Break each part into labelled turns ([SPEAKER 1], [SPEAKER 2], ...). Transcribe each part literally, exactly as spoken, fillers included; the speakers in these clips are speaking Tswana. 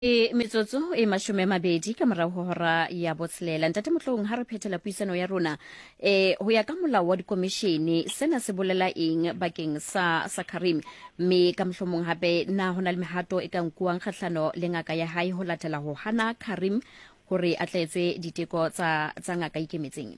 [SPEAKER 1] E metsotso e mashome mabedi ka morao ho hora ya botshelela ntate Motlong ha re phethela puisano ya rona eh ho ya ka molao wa dikomishene sena se bolela eng bakeng sa sa Karim mme ka mohlomong hape na hona le mehato e ka nkuwang kgahlano le ngaka ya hae ho latela ho hana Karim hore a tletse diteko tsa tsa ngaka ikemetseng.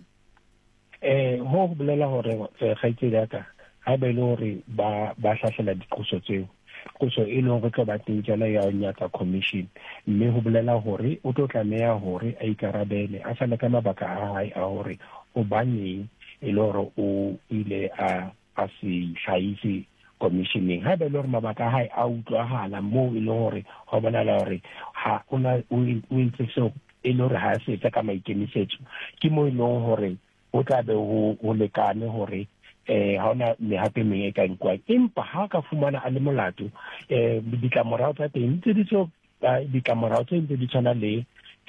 [SPEAKER 2] eh ho bolela hore kgaitsedi ya ka ha ba ile hore ba ba hlahlela diqoso tseo kuso e leng go tlo ba teng jana ya nyaka commission mme ho bolela hore o tlo tlameha hore a ikarabele a fana ka mabaka a hae a hore o bane e le hore o ile a a se hlaisi commissioning ha ba le hore mabaka a hae a utlwahala mo e le hore ho bona la hore ha ona o ntse so e le hore ha se tsa ka maikemisetso ke mo e leng hore o tla be ho lekane hore eh haona le hape me ka nkwa empa ha ka fumana a le molato eh ditlamorao tsa teng tse di so ditlamorao tse di tshwana le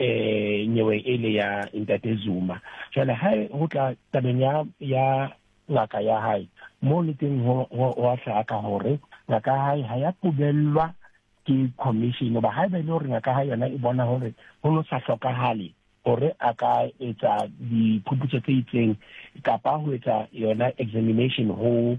[SPEAKER 2] eh nyewe ele ya Ntate Zuma jale ha ho tla tabenya ya ngaka ya hae mo le teng ho wa hlaka hore ngaka hae ha ya kubellwa ke commission ba ha ba le hore ngaka hae yona e bona hore ho no sa hlokahale hore a ka etsa diphuputso tse itseng kapa ho etsa yona examination ho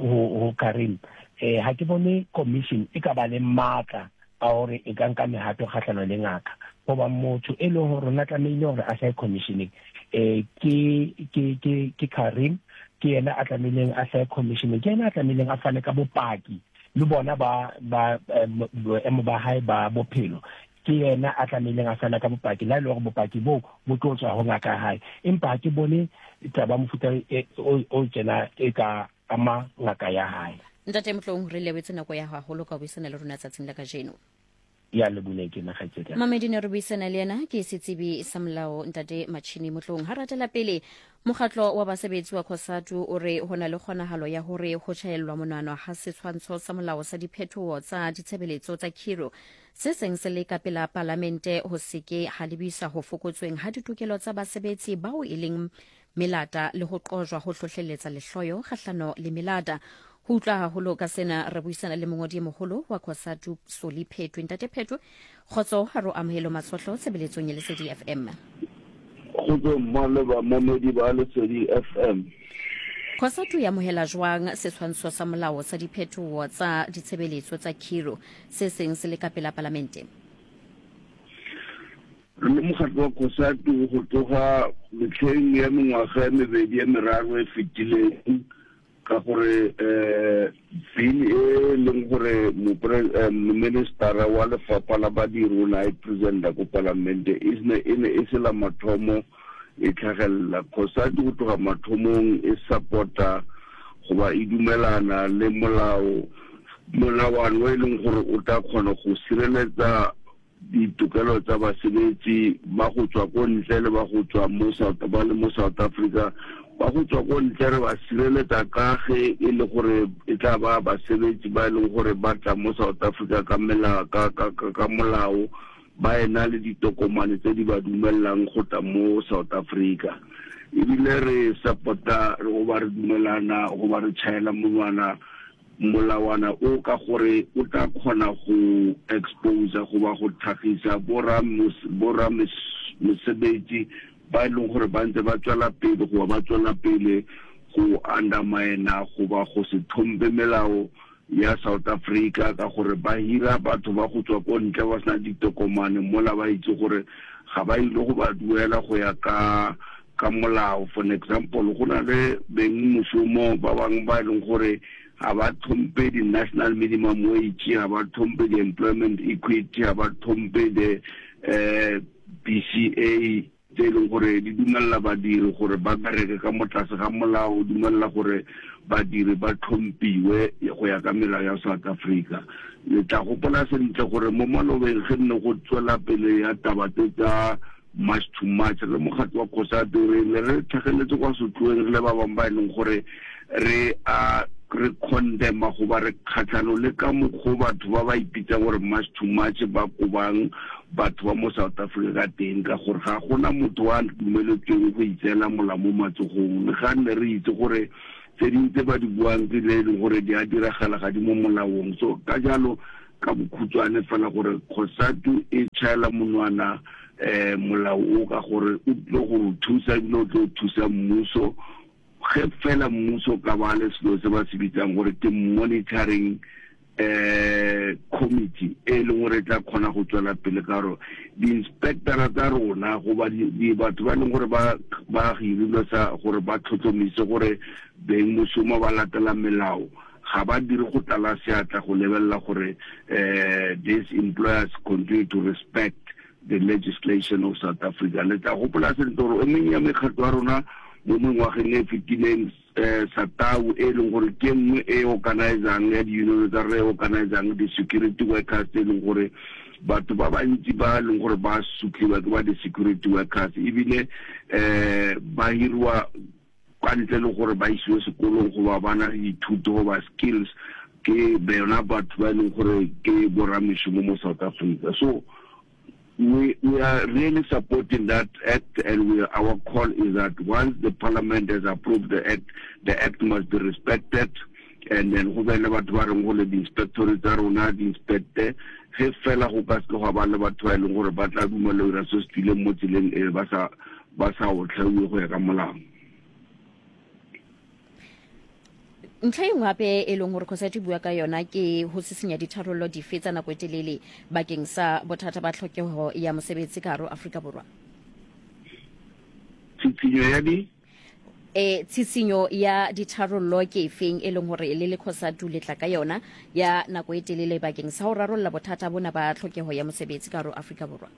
[SPEAKER 2] ho Karim eh ha ke bone commission e ka ba le matla a hore e ka nka mehato kgahlano le ngaka hoba motho e le hore na tlamehile hore a sa commissioning eh ke ke ke ke Karim ke yena a tlamehileng a sa commissioning ke yena a tlamehileng a fane ka bopaki le bona ba ba emo ba hae ba bophelo ke yena a tlamehileng a fana ka bopaki la le hore bopaki bo bo tlo tswa ho ngaka hae empa ke bone taba mofuta o tsena e ka ama ngaka ya hae.
[SPEAKER 1] Ntate Motlong re lebetse nako ya haholo ka buisana le rona tsatsing la kajeno
[SPEAKER 2] ya le bune ke na kgaitsedi
[SPEAKER 1] Mamedi ne re buisana le yena ke setsebi sa molao Ntate Matjhini Motlong ha ratela pele mokgatlo wa basebetsi wa COSATU o re hona le kgonahalo ya hore ho tjhaellwa monwana ha setshwantsho sa molao sa diphethoho tsa ditshebeletso tsa khiro se seng se le ka pela parlamente ho seke ha lebisa ho fokotsweng ha ditokelo tsa basebetsi bao e leng melata le ho qojwa ho hlohleletsa lehloyo kgahlano le melata ho utla haholo ka sena re buisana le mongodi moholo wa COSATU Soli Phetwe. Ntate Phetwe khotso ha ro amhelo matsotlo tshebeletsong ya Lesedi F M.
[SPEAKER 3] Khotso mmale ba mamedi ba Lesedi F M.
[SPEAKER 1] COSATU ya mohela jwang setshwantsho sa molao sa diphethoho tsa ditshebeletso tsa khiro se seng se le ka pela parlamente.
[SPEAKER 3] Re mokgatlo wa COSATU go tloga metlheng ya mengwaga ya mebedi ya meraro e fetileng ka gore eh bill e leng gore mo minister wa lefapha la badiri o na e present ko parlamente isne ene e sela mathomo e tlhagella COSATU go tloga mathomong e supporta go ba e dumelana le molao molawana wa e leng gore o tla kgona go sireletsa ditokelo tsa basebetsi ba go tswa ko ntle le ba go tswa mo South ba le mo South Africa ba go tswa ko ntle re ba sireletsa ka ge e le gore e tla ba basebetsi ba leng gore ba tla mo South Africa ka mela ka ka ka molao ba ena le ditokomane tse di ba dumellang go tla mo South Africa ebile re supporta re go ba re dumelana go ba re tšhaela monwana molawana o ka gore o tla kgona go expose go ba go tlhagisa bora bora mesebetsi ba e leng gore ba ntse ba tswela pele go ba tswela pele go undermine go ba go se thombe melao ya South Africa ka gore ba hira batho ba go tswa ko ntle ba sena ditokomane mola ba itse gore ga ba ile go ba duela go ya ka ka molao. For example go na le beng mošomo ba bang ba leng gore ha ba thompe di national minimum wage ha ba thompe di employment equity ha ba thompe de eh B C A tse leng gore di dumella badiri gore ba bereke ka motlase ga molao dumella gore badiri ba thompiwe go ya ka melao ya South Africa. Le tla go bona sentle gore mo malobeng ge nne go tswela pele ya taba tsa much too much le mokgatlo wa COSATU re le tlhageletse kwa sotloeng le ba bang ba leng gore re a re condemn go ba re khatlano le ka mokgo batho ba ba ipitsa gore much too much ba kubang batho ba mo South Africa teng ka gore ga gona motho wa dumeletsweng go itsela molamo matsogong le ga nne re itse gore tse dintse ba di buang tse le gore di a diragala ga di mo molaong so ka jalo ka bokhutswane fela gore COSATU e tšhaela monwana eh molao o ka gore o tlo go thusa no tlo thusa mmuso ge fela mmuso ka ba le selo se ba se bitsang gore ke monitoring eh committee e le gore tla khona go tswela pele ka ro di inspector tsa rona go ba di batho ba leng gore ba ba hirilwe sa gore ba tlhotlhomise gore beng mosomo ba latela melao ga ba dire go tala seatla go lebella gore eh these employers continue to respect the legislation of South Africa. Le tla gopola sentoro e meng ya mekgatlo ya rona mo mengwageng e fetileng SATAU e leng gore ke nngwe e organizang ya di-union tsa re organizang di-security workers e leng gore batho ba bantsi ba leng gore ba sutliwa ke ba di-security workers ebile um ba hiriwa kwa ntle le gore ba isiwe sekolong go ba bana dithuto go ba skills ke bona batho ba leng gore ke borameshomo mo South Africa. So We, we are really supporting that act, and we, our call is that once the parliament has approved the act, the act must be respected, and then go be le batho ba reng go le di-inspectorate tsa rona di inspecte ge fela go ka se go ba le batho ba leng gore ba tla dumela ira se se tlileng mo tseleng e ba sa ba sa o tlhawe go ya ka molao.
[SPEAKER 1] ntlha e ngwape e leng gore COSATU bua ka yona ke ho sisinya ditharollo dife tsa nako e telele bakeng sa bothata ba tlhokeho ya mosebetsi ka hare Afrika Borwa.
[SPEAKER 3] Tsitsinyo ya di
[SPEAKER 1] e tsitsinyo ya ditharollo ke efeng e leng gore le le COSATU le tla ka yona ya nako e telele bakeng sa ho rarolla bothata bona ba tlhokeho ya mosebetsi ka hare Afrika Borwa.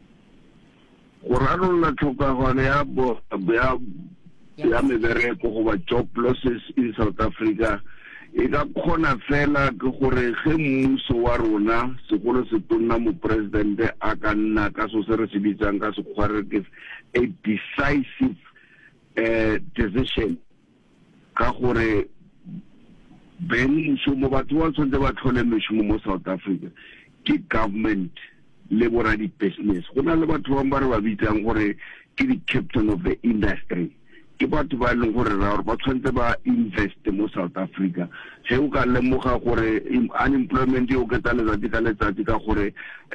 [SPEAKER 3] Go rarolla tlhokeho ya bo ya ya mebereko go ba job losses in South Africa e ka khona fela ke gore ge mmuso wa rona segolo se tonna mo president a ka nna ka so se re se bitsang ka se khware ke a decisive uh, decision ka gore ben mmuso mo batho ba tshwantse ba tlhole meshomo mo South Africa ke government le bora di business go na le batho ba re ba bitsang gore ke di captain of the industry ke batho ba leng gore ra ba tshwantse ba invest mo South Africa ge o ka lemoga gore unemployment e oketsa letsatsi ka letsatsi ka gore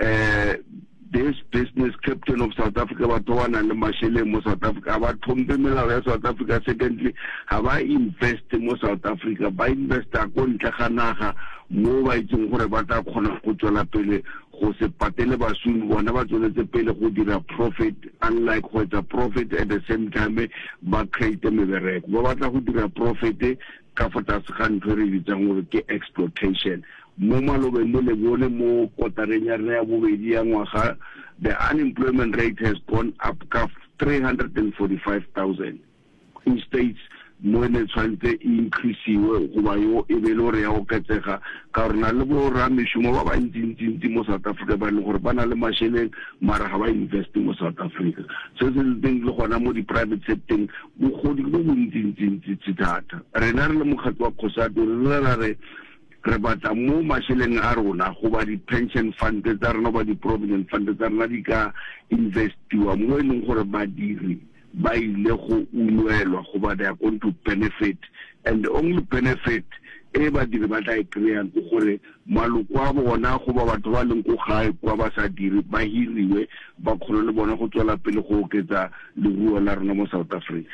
[SPEAKER 3] eh this business captain of South Africa ba towana le masheleng mo South Africa ba thompe melao ya South Africa. Secondly ha ba invest mo South Africa ba invest a ko ntle ga naga mo ba itseng gore ba tla khona go tswela pele go se patele ba sumi bona ba tsweletse pele go dira profit unlike go etsa profit at the same time ba create mebereko ba batla go dira profit ka fota se ga ntho re bitsang gore ke exploitation mo malobeng mo le bone mo kotareng ya rena ya bobedi ya ngwaga the unemployment rate has gone up ka three hundred forty-five thousand in states mo ne tshwantse increasiwe go ba yo e be le gore ya oketsega ka rena le bo ra meshomo ba ba ntsi mo South Africa ba le gore ba na le masheleng mara ga ba invest mo South Africa se se teng le gona mo di private sector bo godi bo ntsi ntsi thata rena re le mokgatlo wa COSATU re la re re batla mo masheleng a rona go ba di pension fund tsa rona ba di provident fund tsa rona di ka investiwa mo e leng gore ba diri ba ile go unwelwa go ba they are going to benefit, and the only benefit e ba dire ba tla e kry-ang ke gore maloko a bona go ba batho ba leng go gae kwa ba sa dire ba hiriwe ba kgone le bona go tswela pele go oketsa leruo la rona mo South Africa.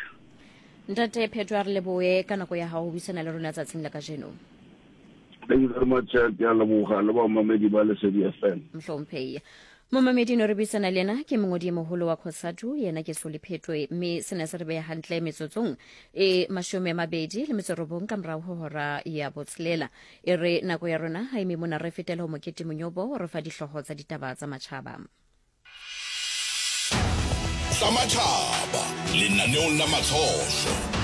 [SPEAKER 1] Ntate Phetho a re leboe ka nako ya hao buisana le rona tsatsing la kajeno.
[SPEAKER 3] Thank you very much ya la moga le ba mamedi ba le Lesedi F M.
[SPEAKER 1] Mhlomphei mo mamedi no re buisana lena ke mongodi moholo wa COSATU yena ke Soli Phetho mme sena se re be hantle metsotsong e mashome mabedi le metsorobong ka mra ho hora ya botslela e re nako ya rona ha ime mona re fetela ho mokete monyobo re fa dihloho tsa ditaba tsa matjhaba.
[SPEAKER 4] Sa matjhaba lenaneo la matlotlo